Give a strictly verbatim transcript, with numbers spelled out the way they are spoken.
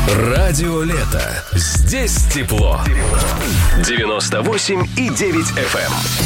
Радио Лето. Здесь тепло. девяносто восемь и девять эф эм.